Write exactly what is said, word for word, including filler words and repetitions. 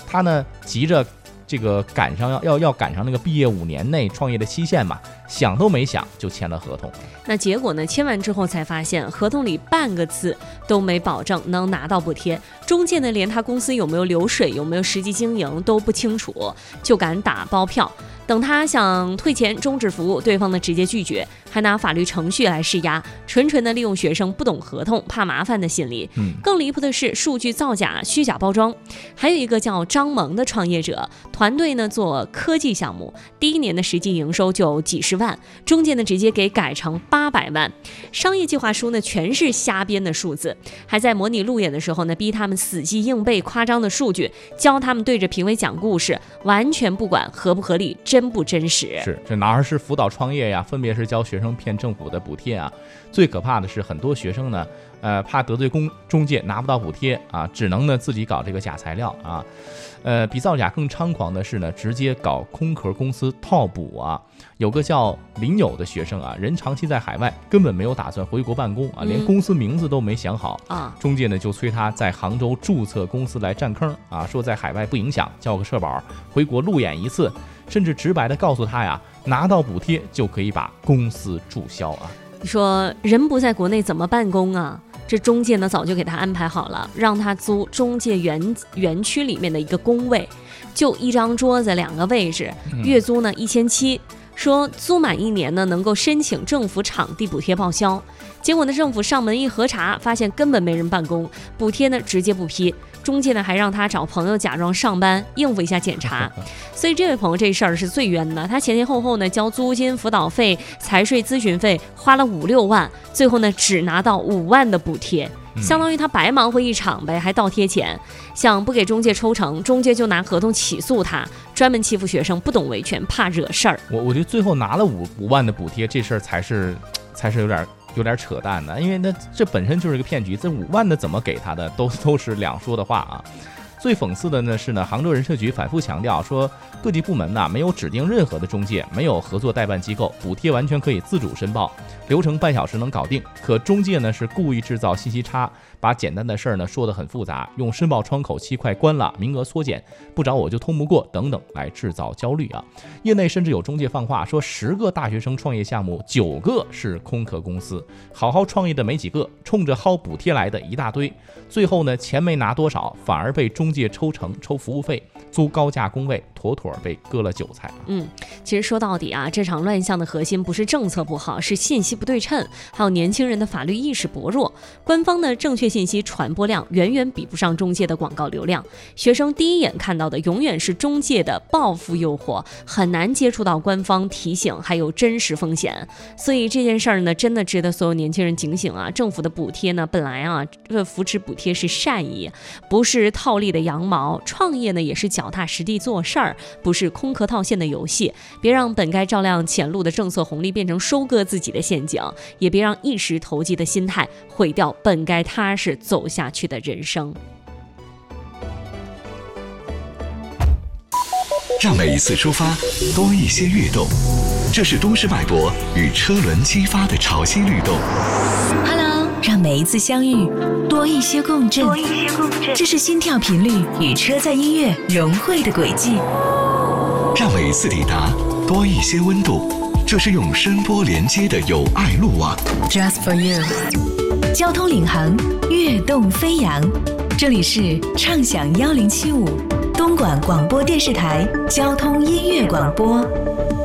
他呢急着这个赶上要要要赶上那个毕业五年内创业的期限嘛，想都没想就签了合同。 那结果呢，签完之后才发现合同里半个字都没保证能拿到补贴，中介呢连他公司有没有流水有没有实际经营都不清楚，就敢打包票。等他想退钱终止服务，对方呢直接拒绝，还拿法律程序来施压，纯纯的利用学生不懂合同怕麻烦的心理。 嗯， 更离谱的是数据造假虚假包装。还有一个叫张萌的创业者，团队呢做科技项目，第一年的实际营收就几十万，中介呢直接给改成八百万，商业计划书呢全是瞎编的数字，还在模拟路演的时候呢逼他们死记硬背夸张的数据，教他们对着评委讲故事，完全不管合不合理真不真实。 是，这哪儿是辅导创业呀，分别是教学生骗政府的补贴啊。最可怕的是很多学生呢呃，怕得罪公中介拿不到补贴啊，只能呢自己搞这个假材料啊。呃，比造假更猖狂的是呢，直接搞空壳公司套补啊。有个叫林友的学生啊，人长期在海外，根本没有打算回国办公啊，连公司名字都没想好啊。中介呢就催他在杭州注册公司来占坑啊，说在海外不影响，交个社保，回国路演一次，甚至直白的告诉他呀，拿到补贴就可以把公司注销啊。 你说人不在国内怎么办公啊？这中介呢早就给他安排好了，让他租中介园园区里面的一个工位，就一张桌子两个位置，月租呢一千七，说租满一年呢能够申请政府场地补贴报销。结果呢政府上门一核查，发现根本没人办公，补贴呢直接不批。中介呢还让他找朋友假装上班应付一下检查，所以这位朋友这事儿是最冤的。他前前后后呢交租金、辅导费、财税咨询费，花了五六万，最后呢只拿到五万的补贴，相当于他白忙活一场呗，还倒贴钱。想不给中介抽成，中介就拿合同起诉他，专门欺负学生，不懂维权，怕惹事儿。 我我觉得最后拿了五五万的补贴，这事儿才是才是有点。有点扯淡的，因为那这本身就是一个骗局，这五万的怎么给他的都都是两说的话啊。最讽刺的呢是呢，杭州人社局反复强调说，各级部门呢没有指定任何的中介，没有合作代办机构，补贴完全可以自主申报，流程半小时能搞定。可中介呢是故意制造信息差，把简单的事儿呢说得很复杂，用申报窗口期快关了，名额缩减，不找我就通不过等等来制造焦虑啊。业内甚至有中介放话说，十个大学生创业项目，九个是空壳公司，好好创业的没几个，冲着薅补贴来的一大堆。最后呢，钱没拿多少，反而被中介抽成、抽服务费，租高价工位，妥妥被割了韭菜。 嗯，其实说到底啊，这场乱象的核心不是政策不好，是信息不对称，还有年轻人的法律意识薄弱。官方的正确信息传播量远远比不上中介的广告流量，学生第一眼看到的永远是中介的报复诱惑，很难接触到官方提醒还有真实风险。所以这件事儿呢，真的值得所有年轻人警醒啊！政府的补贴呢，本来啊，这个扶持补贴是善意，不是套利的羊毛；创业呢，也是脚踏实地做事儿，不是空壳套现的游戏。别让本该照亮前路的政策红利变成收割自己的陷阱，也别让一时投机的心态毁掉本该踏实走下去的人生。 让每一次出发多一些跃动，这是都市脉搏与车轮激发的潮汐律动。 Hello， 让每一次相遇多一些共振，这是心跳频率与车载音乐融汇的轨迹。 让每一次抵达多一些温度，这是用声波连接的友爱路网。 Just for you， 交通领航，跃动飞扬。这里是畅享一零七五东莞广播电视台交通音乐广播。